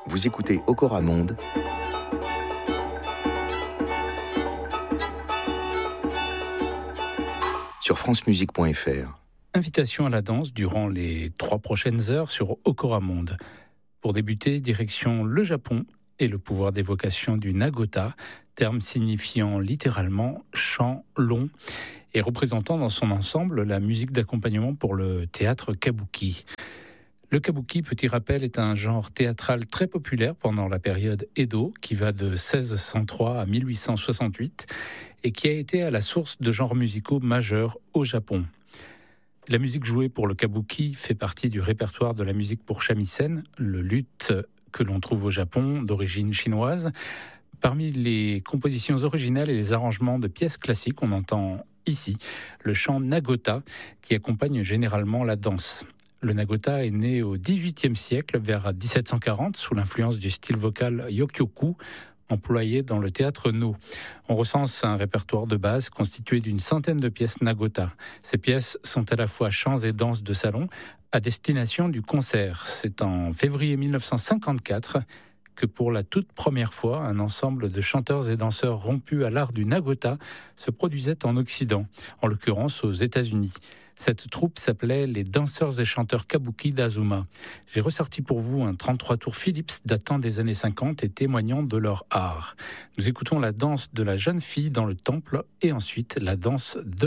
Vous écoutez Okora Monde sur francemusique.fr. Invitation à la danse durant les 3 prochaines heures sur Okora Monde. Pour débuter, direction le Japon et le pouvoir d'évocation du nagota, terme signifiant littéralement chant long et représentant dans son ensemble la musique d'accompagnement pour le théâtre kabuki. Le kabuki, petit rappel, est un genre théâtral très populaire pendant la période Edo, qui va de 1603 à 1868, et qui a été à la source de genres musicaux majeurs au Japon. La musique jouée pour le kabuki fait partie du répertoire de la musique pour shamisen, le luth que l'on trouve au Japon, d'origine chinoise. Parmi les compositions originales et les arrangements de pièces classiques, on entend ici le chant nagota, qui accompagne généralement la danse. Le nagota est né au XVIIIe siècle, vers 1740, sous l'influence du style vocal yokyoku, employé dans le théâtre No. On recense un répertoire de base constitué d'une centaine de pièces nagota. Ces pièces sont à la fois chants et danses de salon à destination du concert. C'est en février 1954 que pour la toute première fois, un ensemble de chanteurs et danseurs rompus à l'art du nagota se produisait en Occident, en l'occurrence aux États-Unis. Cette troupe s'appelait les danseurs et chanteurs kabuki d'Azuma. J'ai ressorti pour vous un 33 tours Philips datant des années 50 et témoignant de leur art. Nous écoutons la danse de la jeune fille dans le temple et ensuite la danse de